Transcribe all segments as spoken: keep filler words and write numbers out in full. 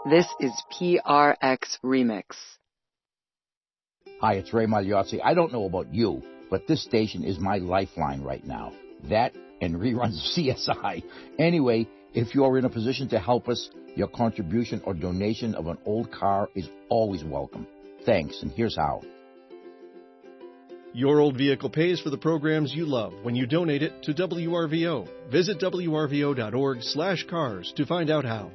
This is P R X Remix. Hi, it's Ray Magliozzi. I don't know about you, but this station is my lifeline right now. That and reruns of C S I. Anyway, if you're in a position to help us, your contribution or donation of an old car is always welcome. Thanks, and here's how. Your old vehicle pays for the programs you love when you donate it to W R V O. Visit W R V O dot org slash cars to find out how.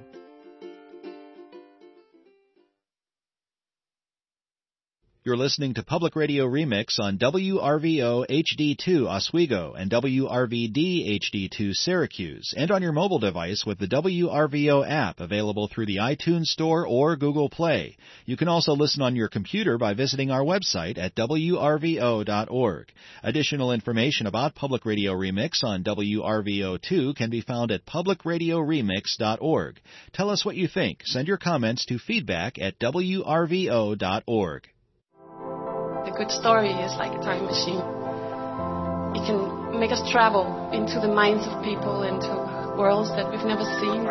You're listening to Public Radio Remix on W R V O H D two Oswego and W R V D H D two Syracuse, and on your mobile device with the W R V O app available through the iTunes Store or Google Play. You can also listen on your computer by visiting our website at W R V O dot org. Additional information about Public Radio Remix on W R V O two can be found at Public Radio Remix dot org. Tell us what you think. Send your comments to feedback at W R V O dot org. A good story is like a time machine. It can make us travel into the minds of people, into worlds that we've never seen.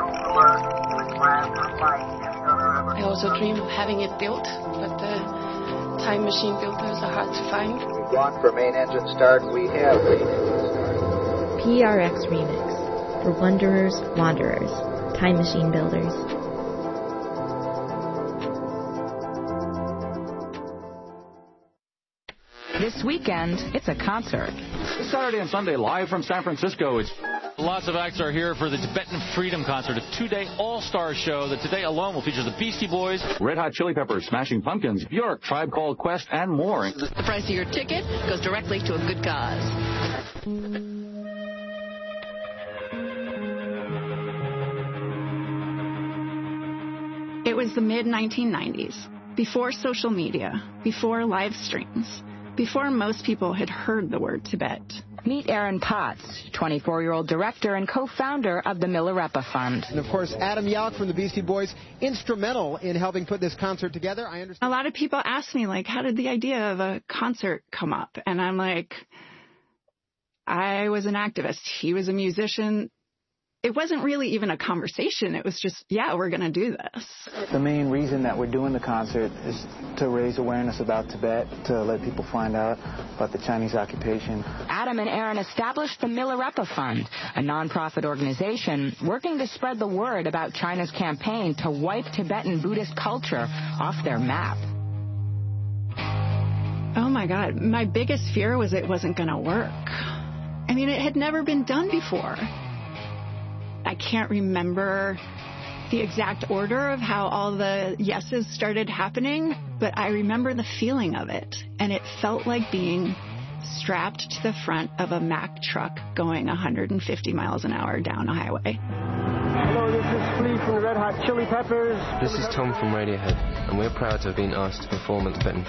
I also dream of having it built, but the time machine builders are hard to find. We've gone for main engine start. We have main engine start. P R X Remix for Wanderers, Wanderers, Time Machine Builders. This weekend, it's a concert. This Saturday and Sunday, live from San Francisco. It's Lots of acts are here for the Tibetan Freedom Concert, a two-day all-star show that today alone will feature the Beastie Boys, Red Hot Chili Peppers, Smashing Pumpkins, Bjork, Tribe Called Quest, and more. The price of your ticket goes directly to a good cause. It was the mid nineteen nineties, before social media, before live streams, before most people had heard the word Tibet. Meet Aaron Potts, twenty-four-year-old director and co-founder of the Milarepa Fund. And, of course, Adam Yauch from the Beastie Boys, instrumental in helping put this concert together. I understand. A lot of people ask me, like, how did the idea of a concert come up? And I'm like, I was an activist. He was a musician. It wasn't really even a conversation. It was just, yeah, we're going to do this. The main reason that we're doing the concert is to raise awareness about Tibet, to let people find out about the Chinese occupation. Adam and Aaron established the Milarepa Fund, a nonprofit organization working to spread the word about China's campaign to wipe Tibetan Buddhist culture off their map. Oh, my God. My biggest fear was it wasn't going to work. I mean, it had never been done before. I can't remember the exact order of how all the yeses started happening, but I remember the feeling of it. And it felt like being strapped to the front of a Mack truck going one hundred fifty miles an hour down a highway. Hello, this is Flea from the Red Hot Chili Peppers. This is Tom from Radiohead, and we're proud to have been asked to perform at Tibetan